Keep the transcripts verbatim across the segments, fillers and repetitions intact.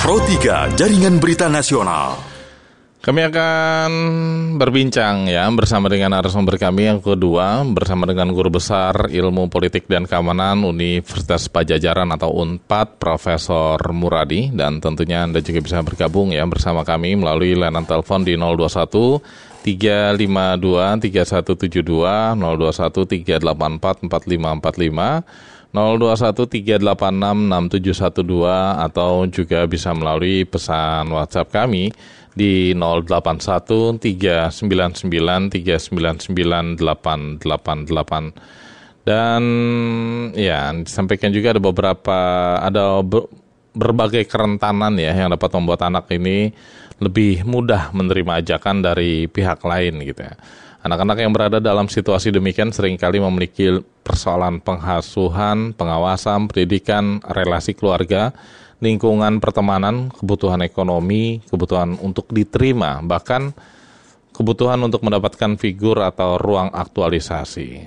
Pro tiga, Jaringan Berita Nasional. Kami akan berbincang ya bersama dengan narasumber kami yang kedua, bersama dengan Guru Besar Ilmu Politik dan Keamanan Universitas Padjadjaran atau Unpad, Profesor Muradi. Dan tentunya Anda juga bisa bergabung ya bersama kami melalui layanan telepon di nol dua satu tiga lima dua tiga satu tujuh dua, nol dua satu tiga delapan empat empat lima empat lima, nol dua satu tiga delapan enam enam tujuh satu dua, atau juga bisa melalui pesan WhatsApp kami di nol delapan satu tiga sembilan sembilan tiga sembilan sembilan delapan delapan delapan. Dan ya, disampaikan juga ada beberapa ada ber, berbagai kerentanan ya yang dapat membuat anak ini lebih mudah menerima ajakan dari pihak lain gitu ya. Anak-anak yang berada dalam situasi demikian seringkali memiliki persoalan penghasuhan, pengawasan, pendidikan, relasi keluarga, lingkungan pertemanan, kebutuhan ekonomi, kebutuhan untuk diterima, bahkan kebutuhan untuk mendapatkan figur atau ruang aktualisasi.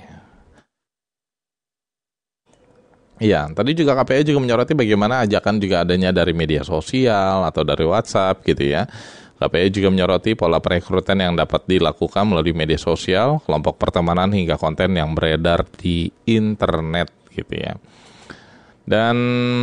Iya, tadi juga K P I juga menyoroti bagaimana ajakan juga adanya dari media sosial atau dari WhatsApp gitu ya. K P I juga menyoroti pola perekrutan yang dapat dilakukan melalui media sosial, kelompok pertemanan hingga konten yang beredar di internet gitu ya. Dan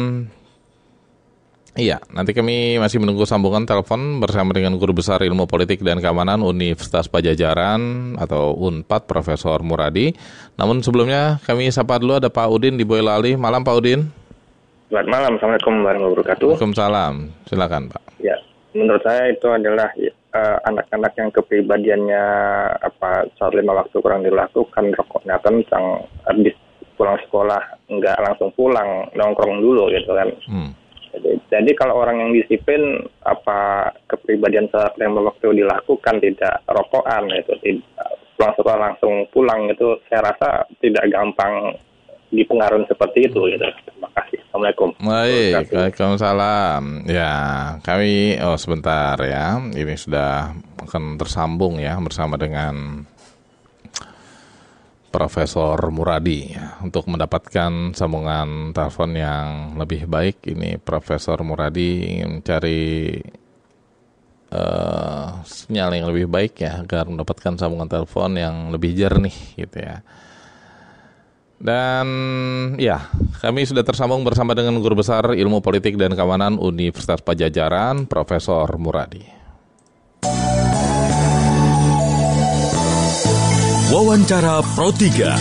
iya, nanti kami masih menunggu sambungan telepon bersama dengan Guru Besar Ilmu Politik dan Keamanan Universitas Padjadjaran atau Unpad, Profesor Muradi. Namun sebelumnya kami sapa dulu ada Pak Udin di Boyolali. Malam Pak Udin. Selamat malam, Assalamualaikum warahmatullahi wabarakatuh. Waalaikumsalam, silakan Pak. Ya, menurut saya itu adalah uh, anak-anak yang kepribadiannya apa saat lima waktu kurang dilakukan, rokoknya kencang, habis pulang sekolah nggak langsung pulang, nongkrong dulu gitu kan. Hmm. Jadi, jadi kalau orang yang disiplin, apa kepribadian saat yang waktu dilakukan tidak rokokan itu, tidak pulang sekolah langsung pulang itu, saya rasa tidak gampang dipengaruhi seperti itu. Gitu. Terima kasih. Assalamualaikum. Baik, Waalaikumsalam. Ya, kami oh sebentar ya, ini sudah akan tersambung ya bersama dengan Profesor Muradi ya. Untuk mendapatkan sambungan telepon yang lebih baik, ini Profesor Muradi ingin mencari uh, sinyal yang lebih baik ya agar mendapatkan sambungan telepon yang lebih jernih gitu ya. Dan ya, kami sudah tersambung bersama dengan Guru Besar Ilmu Politik dan Keamanan Universitas Padjadjaran, Profesor Muradi. Wawancara Pro tiga.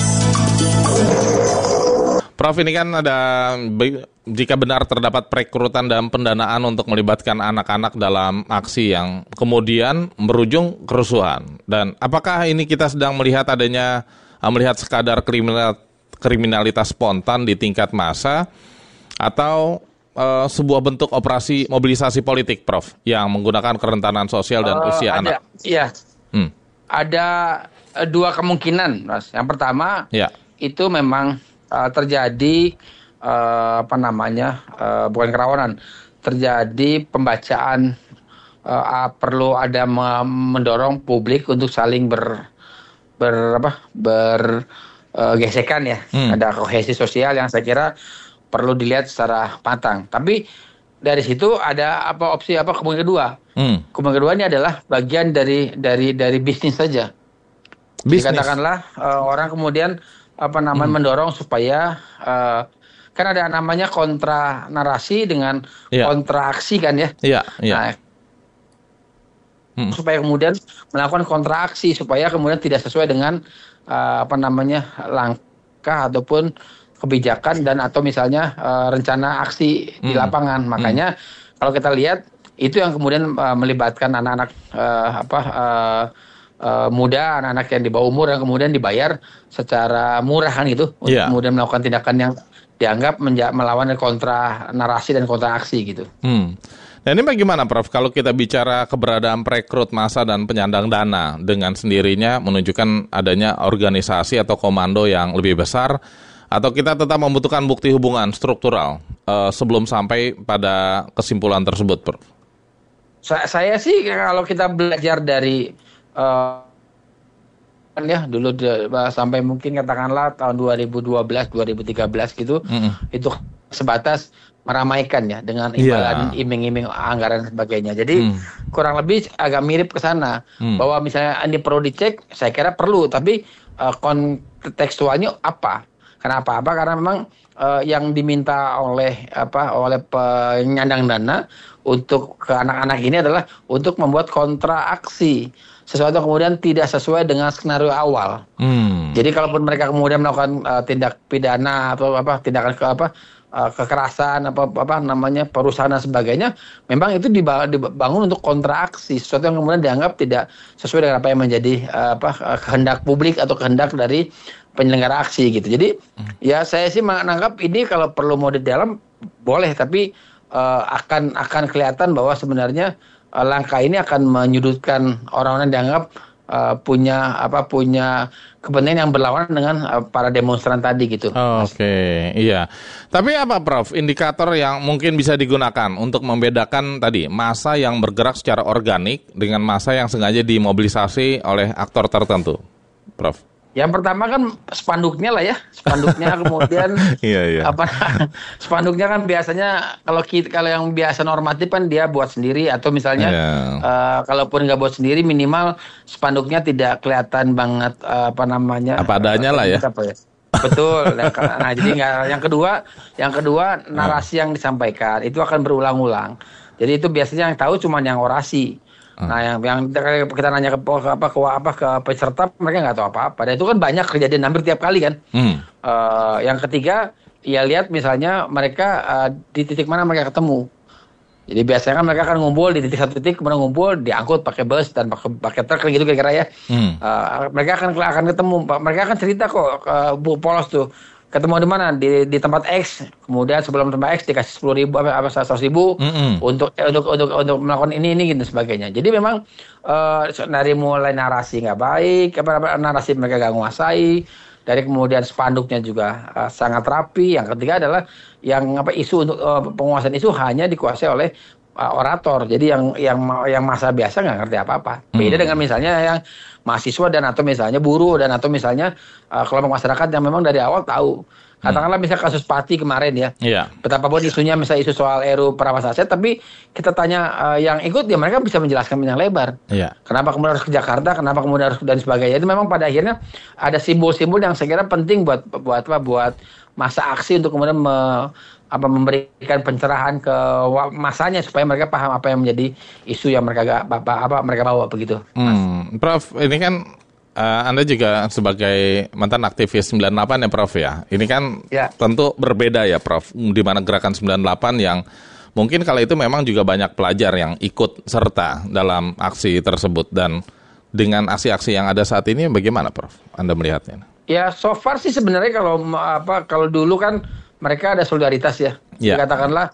Prof, ini kan ada, jika benar terdapat perekrutan dan pendanaan untuk melibatkan anak-anak dalam aksi yang kemudian berujung kerusuhan. Dan apakah ini kita sedang melihat adanya, melihat sekadar kriminal, kriminalitas spontan di tingkat massa, atau uh, sebuah bentuk operasi mobilisasi politik, Prof, yang menggunakan kerentanan sosial dan uh, usia ada, anak? Iya, hmm. ada dua kemungkinan, Mas. Yang pertama, ya. itu memang uh, terjadi uh, apa namanya, uh, bukan kerawanan, terjadi pembacaan uh, perlu ada mendorong publik untuk saling ber, ber apa, ber uh, gesekan ya, hmm. ada kohesi sosial yang saya kira perlu dilihat secara matang. Tapi dari situ ada apa opsi apa kemungkinan kedua? Hmm. Kemungkinan kedua ini adalah bagian dari dari dari bisnis saja. Bisnis. Katakanlah uh, orang kemudian apa namanya hmm. mendorong supaya uh, kan ada namanya kontra narasi dengan yeah. kontra aksi kan ya. Iya. Yeah, yeah. Nah, hmm. supaya kemudian melakukan kontra aksi supaya kemudian tidak sesuai dengan uh, apa namanya langkah ataupun kebijakan dan atau misalnya uh, rencana aksi hmm. di lapangan. Makanya hmm. kalau kita lihat itu yang kemudian uh, melibatkan anak-anak uh, apa uh, Uh, muda, anak-anak yang di bawah umur yang kemudian dibayar secara murah kan gitu, untuk yeah. kemudian melakukan tindakan yang dianggap menja- melawan kontra narasi dan kontra aksi gitu. Hmm. Nah ini bagaimana Prof kalau kita bicara keberadaan perekrut massa dan penyandang dana dengan sendirinya menunjukkan adanya organisasi atau komando yang lebih besar, atau kita tetap membutuhkan bukti hubungan struktural uh, sebelum sampai pada kesimpulan tersebut, Prof? Sa- saya sih kalau kita belajar dari Uh, ya dulu de, sampai mungkin katakanlah tahun dua ribu dua belas dua ribu tiga belas gitu, mm-hmm. itu sebatas meramaikan ya dengan imbalan yeah. iming-iming anggaran dan sebagainya. Jadi hmm. kurang lebih agak mirip ke sana hmm. bahwa misalnya ini perlu dicek, saya kira perlu, tapi uh, kontekstualnya apa? Kenapa? Apa? Karena memang uh, yang diminta oleh apa oleh penyandang dana untuk ke anak-anak ini adalah untuk membuat kontra aksi, sesuatu yang kemudian tidak sesuai dengan skenario awal. Hmm. Jadi kalaupun mereka kemudian melakukan uh, tindak pidana atau apa tindakan ke apa uh, kekerasan apa apa namanya perusahaan dan sebagainya, memang itu dibangun untuk kontra aksi, sesuatu yang kemudian dianggap tidak sesuai dengan apa yang menjadi uh, apa kehendak publik atau kehendak dari penyelenggara aksi gitu. Jadi hmm. ya saya sih menganggap ini kalau perlu mau di dalam boleh, tapi uh, akan akan kelihatan bahwa sebenarnya uh, langkah ini akan menyudutkan orang-orang yang dianggap uh, punya apa punya kepentingan yang berlawanan dengan uh, para demonstran tadi gitu. Oke, okay, iya. Tapi apa Prof indikator yang mungkin bisa digunakan untuk membedakan tadi massa yang bergerak secara organik dengan massa yang sengaja dimobilisasi oleh aktor tertentu, Prof? Yang pertama kan spanduknya lah ya, spanduknya kemudian iya, iya. apa spanduknya kan biasanya kalau kita, kalau yang biasa normatif kan dia buat sendiri atau misalnya yeah. uh, kalaupun nggak buat sendiri minimal spanduknya tidak kelihatan banget uh, apa namanya apa adanya uh, lah ya. Apa ya. Betul. Nah jadi nggak. Yang kedua, yang kedua narasi yang disampaikan itu akan berulang-ulang. Jadi itu biasanya yang tahu cuma yang orasi. Nah, yang yang kita nanya ke apa ke apa ke peserta, mereka nggak tahu apa-apa. Dan itu kan banyak kejadian hampir tiap kali kan. Hmm. Uh, yang ketiga, ya lihat misalnya mereka uh, di titik mana mereka ketemu. Jadi biasanya kan mereka akan ngumpul di titik satu titik, kemudian ngumpul diangkut pakai bus dan pakai pakai truk gitu kira-kira ya. Hmm. Uh, mereka akan akan ketemu, mereka akan cerita kok uh, Bu Polos tuh. Ketemu di mana? Di di tempat X. Kemudian sebelum tempat X dikasih sepuluh ribu apa apa seratus ribu mm-hmm. untuk, eh, untuk untuk untuk melakukan ini ini gitu sebagainya. Jadi memang uh, dari mulai narasi nggak baik, apa, apa narasi mereka nggak menguasai, dari kemudian spanduknya juga uh, sangat rapi. Yang ketiga adalah yang apa isu untuk uh, penguasaan isu hanya dikuasai oleh uh, orator. Jadi yang yang yang masa biasa nggak ngerti apa-apa. Beda mm. dengan misalnya yang mahasiswa dan atau misalnya buruh dan atau misalnya uh, kelompok masyarakat yang memang dari awal tahu. Katakanlah misalnya kasus Pati kemarin ya. Yeah. Betapapun isunya misalnya isu soal R U perampas aset, tapi kita tanya uh, yang ikut ya mereka bisa menjelaskan panjang lebar. Yeah. Kenapa kemudian harus ke Jakarta, kenapa kemudian harus dan sebagainya. Itu memang pada akhirnya ada simbol-simbol yang saya kira penting buat buat apa buat masa aksi untuk kemudian me, apa memberikan pencerahan ke masanya supaya mereka paham apa yang menjadi isu yang mereka apa, apa mereka bawa begitu. Hmm, Prof, ini kan uh, Anda juga sebagai mantan aktivis sembilan puluh delapan ya Prof ya. Ini kan ya. Tentu berbeda ya Prof, di mana gerakan sembilan puluh delapan yang mungkin kala itu memang juga banyak pelajar yang ikut serta dalam aksi tersebut, dan dengan aksi-aksi yang ada saat ini bagaimana Prof Anda melihatnya? Ya so far sih sebenarnya kalau apa kalau dulu kan mereka ada solidaritas ya. Yeah. Katakanlah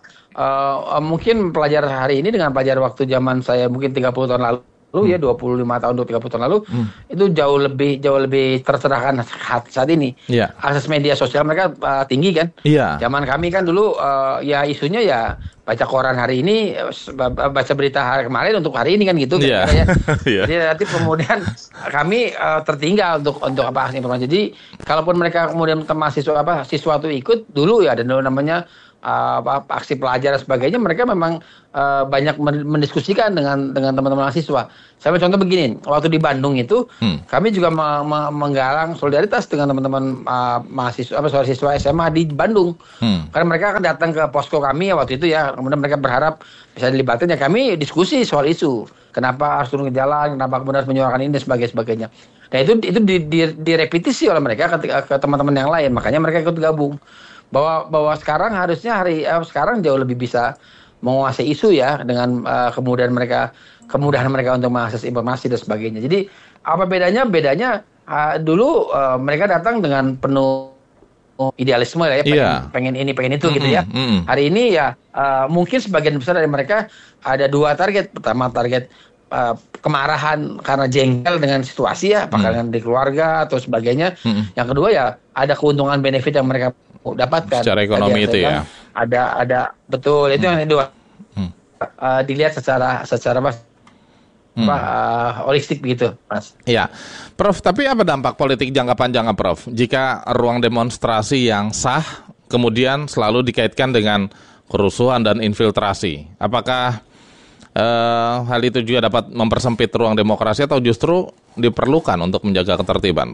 uh, mungkin pelajar hari ini dengan pelajar waktu zaman saya mungkin tiga puluh tahun lalu hmm. ya dua puluh lima tahun atau tiga puluh tahun lalu hmm. itu jauh lebih jauh lebih tercerahkan saat ini. Yeah. Akses media sosial mereka uh, tinggi kan. Yeah. Zaman kami kan dulu uh, ya isunya ya baca koran hari ini, baca berita hari kemarin untuk hari ini kan gitu. Yeah. Kan, ya. Yeah. Jadi nanti kemudian kami uh, tertinggal untuk untuk apa informasi. Jadi kalaupun mereka kemudian mahasiswa apa siswa itu ikut dulu ya, dan dulu namanya uh, apa aksi pelajar dan sebagainya, mereka memang uh, banyak mendiskusikan dengan dengan teman-teman mahasiswa. Saya contoh begini, waktu di Bandung itu hmm. kami juga me- me- menggalang solidaritas dengan teman-teman uh, mahasiswa apa siswa S M A di Bandung. Hmm. Karena mereka akan datang ke posko kami ya waktu itu ya. Kemudian mereka berharap bisa dilibatkan, ya kami diskusi soal isu. Kenapa harus turun ke jalan, kenapa kemudian harus menyuarakan ini dan sebagainya. sebagainya. Nah itu itu di, di, direpetisi oleh mereka ketika ke teman-teman yang lain, makanya mereka ikut gabung. Bahwa bahwa sekarang harusnya hari eh, sekarang jauh lebih bisa menguasai isu ya, dengan uh, kemudian mereka kemudahan mereka untuk mengakses informasi dan sebagainya. Jadi apa bedanya? Bedanya uh, dulu uh, mereka datang dengan penuh idealisme ya, pengen, yeah. pengen ini pengen itu mm-hmm, gitu ya. Mm-hmm. Hari ini ya uh, mungkin sebagian besar dari mereka ada dua target. Pertama target uh, kemarahan karena jengkel dengan situasi ya, apakah mm. di keluarga atau sebagainya. Mm-hmm. Yang kedua ya ada keuntungan benefit yang mereka dapatkan secara ekonomi itu ya. Ada ada betul itu mm. yang kedua. Mm. Uh, dilihat secara secara mas Hmm. Uh, holistik begitu, Mas. Iya, Prof. Tapi apa dampak politik jangka panjang, Prof? Jika ruang demonstrasi yang sah kemudian selalu dikaitkan dengan kerusuhan dan infiltrasi. Apakah eh, hal itu juga dapat mempersempit ruang demokrasi atau justru diperlukan untuk menjaga ketertiban?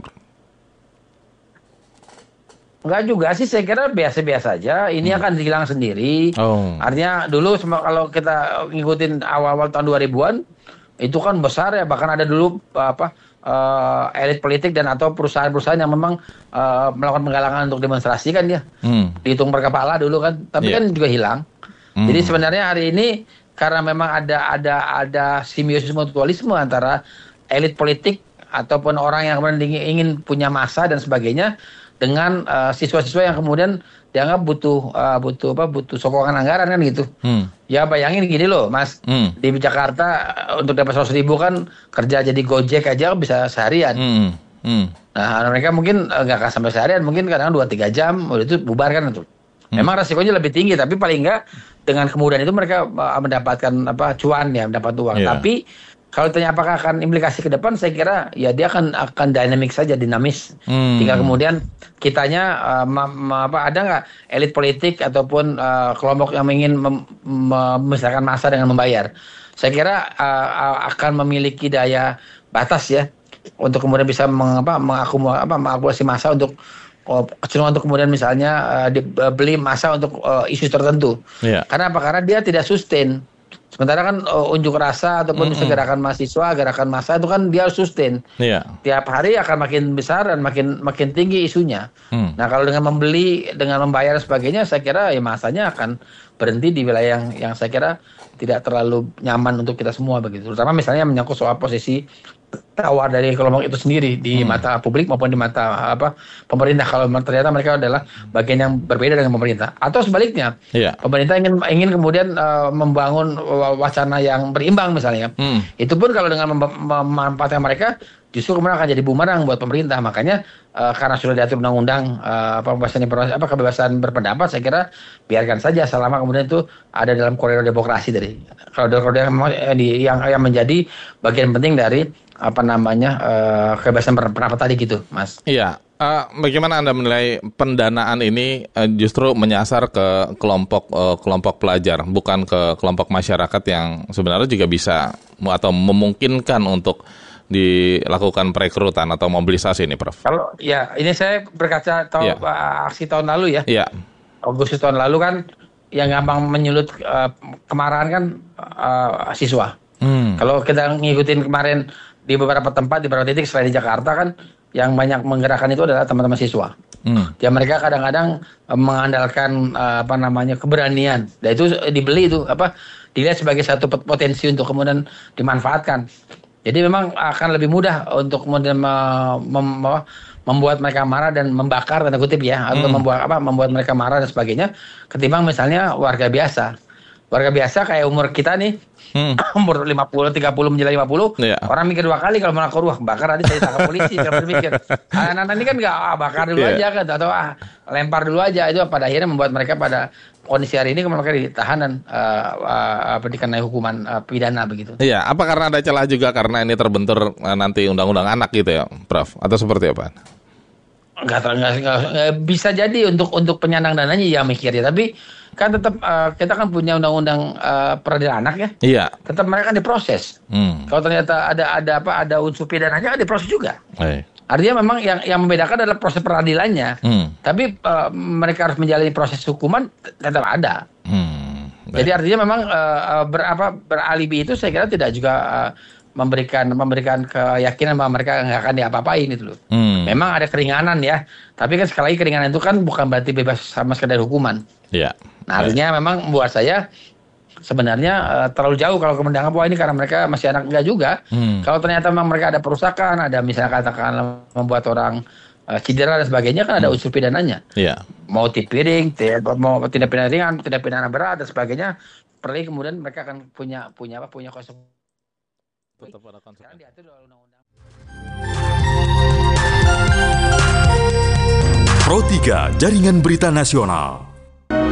Enggak juga sih, saya kira biasa-biasa aja. Ini hmm. akan hilang sendiri. Oh. Artinya dulu kalau kita ngikutin awal-awal tahun dua ribuan, itu kan besar ya. Bahkan ada dulu apa uh, elit politik dan atau perusahaan-perusahaan yang memang uh, melakukan penggalangan untuk demonstrasi kan ya. Hmm. Dihitung per kepala dulu kan. Tapi yeah. kan juga hilang. Hmm. Jadi sebenarnya hari ini karena memang ada ada ada simbiosis mutualisme antara elit politik ataupun orang yang ingin punya massa dan sebagainya, dengan uh, siswa-siswa yang kemudian dianggap butuh uh, butuh apa butuh sokongan anggaran kan gitu. Hmm. Ya bayangin gini loh Mas, hmm. di Jakarta uh, untuk dapat seratus ribu kan kerja jadi Gojek aja bisa seharian. Hmm. Hmm. Nah mereka mungkin nggak uh, akan sampai seharian, mungkin kadang dua tiga jam udah itu bubar kan itu. Hmm. Memang resikonya lebih tinggi, tapi paling enggak dengan kemudahan itu mereka uh, mendapatkan apa cuan ya, mendapat uang. Yeah. Tapi kalau tanya apakah akan implikasi ke depan, saya kira ya dia akan akan dinamis saja, dinamis. Hmm. Tinggal kemudian kitanya uh, ma, ma, apa ada nggak elit politik ataupun uh, kelompok yang ingin membesarkan massa dengan membayar. Saya kira uh, akan memiliki daya batas ya untuk kemudian bisa mengapa mengakumulasi apa mengakumulasi massa untuk oh, kecenderungan untuk kemudian misalnya uh, dibeli massa untuk uh, isu tertentu. Yeah. Karena apa? Karena dia tidak sustain. Sementara kan uh, unjuk rasa ataupun mm-hmm. gerakan mahasiswa, gerakan massa itu kan dia harus sustain. Yeah. Tiap hari akan makin besar dan makin makin tinggi isunya. Mm. Nah kalau dengan membeli, dengan membayar sebagainya, saya kira ya masanya akan berhenti di wilayah yang yang saya kira tidak terlalu nyaman untuk kita semua begitu. Terutama misalnya menyangkut soal posisi tawar dari kelompok itu sendiri di hmm. mata publik maupun di mata apa pemerintah, kalau ternyata mereka adalah bagian yang berbeda dengan pemerintah, atau sebaliknya yeah. pemerintah ingin ingin kemudian uh, membangun wacana yang berimbang misalnya, hmm. itu pun kalau dengan mem- memanfaatkan mereka justru kemudian akan jadi bumerang buat pemerintah. Makanya uh, karena sudah diatur undang-undang uh, kebebasan apa kebebasan berpendapat, saya kira biarkan saja selama kemudian itu ada dalam koridor demokrasi dari koridor-koridor yang, yang yang menjadi bagian penting dari apa namanya uh, kebebasan berpendapat tadi gitu, Mas. Iya. Uh, bagaimana Anda menilai pendanaan ini uh, justru menyasar ke kelompok uh, kelompok pelajar, bukan ke kelompok masyarakat yang sebenarnya juga bisa atau memungkinkan untuk dilakukan perekrutan atau mobilisasi ini, Prof? Kalau ya ini saya berkaca tahun yeah. aksi tahun lalu ya. Iya. Yeah. Agustus tahun lalu kan yang gampang menyulut uh, kemarahan kan uh, siswa. Hmm. Kalau kita ngikutin kemarin di beberapa tempat, di beberapa titik selain di Jakarta kan yang banyak menggerakkan itu adalah teman-teman siswa. Hmm. Ya mereka kadang-kadang uh, mengandalkan uh, apa namanya keberanian. Dan itu dibeli itu apa dilihat sebagai satu potensi untuk kemudian dimanfaatkan. Jadi memang akan lebih mudah untuk kemudian mem- mem- membuat mereka marah dan membakar tanda kutip ya, atau hmm. membuat apa membuat mereka marah dan sebagainya, ketimbang misalnya warga biasa. Warga biasa kayak umur kita nih, hmm. umur lima puluh, tiga puluh menjelang lima puluh, yeah. orang mikir dua kali kalau melakukan wah bakar nanti saya tangkap polisi, saya berpikir. Anak-anak ini kan nggak ah, bakar dulu yeah. aja kan, atau ah, lempar dulu aja, itu pada akhirnya membuat mereka pada kondisi hari ini mereka ditahan dan uh, uh, apa dikenai hukuman uh, pidana begitu. Iya, apa karena ada celah juga karena ini terbentur uh, nanti undang-undang anak gitu ya, Prof? Atau seperti apa? Enggak, enggak, enggak, bisa jadi untuk untuk penyandang dananya ya mikirnya, tapi kan tetap uh, kita kan punya undang-undang uh, peradilan anak ya. Iya. Tetap mereka kan diproses. Hmm. Kalau ternyata ada ada apa ada unsur pidananya kan diproses juga. Eh. Artinya memang yang yang membedakan adalah proses peradilannya. Hmm. Tapi uh, mereka harus menjalani proses hukuman tetap ada. Hmm. Jadi artinya memang uh, ber, apa, beralibi itu saya kira tidak juga uh, memberikan memberikan keyakinan bahwa mereka nggak akan diapa-apain itu loh. Hmm. Memang ada keringanan ya. Tapi kan sekali lagi keringanan itu kan bukan berarti bebas sama sekadar hukuman. Iya. Nah artinya yeah. memang buat saya sebenarnya uh, terlalu jauh kalau kemudian wah ini karena mereka masih anak enggak juga. Hmm. Kalau ternyata memang mereka ada perusakan, ada misalnya katakanlah membuat orang uh, cedera dan sebagainya kan ada hmm. unsur pidananya. Iya. Mau tipiring, mau tindak pidana ringan, tindak pidana berat dan sebagainya, perlu kemudian mereka akan punya punya apa punya konsekuensi. Tetap ada konsekuensi. Pro tiga Jaringan Berita Nasional.